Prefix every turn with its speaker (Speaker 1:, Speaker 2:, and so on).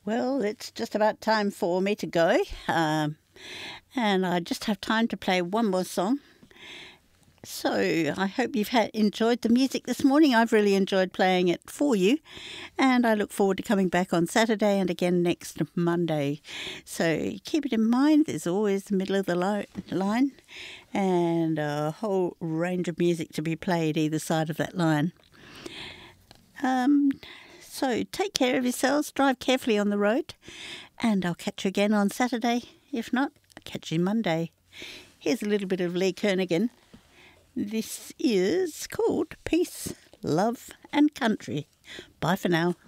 Speaker 1: Well, it's just about time for me to go. And I just have time to play one more song. So I hope you've enjoyed the music this morning. I've really enjoyed playing it for you. And I look forward to coming back on Saturday and again next Monday. So keep it in mind, there's always the middle of the line and a whole range of music to be played either side of that line. So take care of yourselves, drive carefully on the road, and I'll catch you again on Saturday. If not, I'll catch you Monday. Here's a little bit of Lee Kernaghan. This is called Peace, Love and Country. Bye for now.